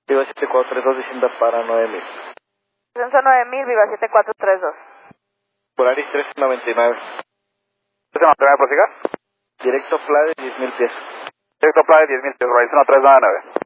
Viva 7432 diciendo para 9000. Descenso 9000, Viva 7432. Polaris 399. 399, prosiga. Directo Flade 10.000 pies. Directo Playa 10.000 pies, Horizon 399.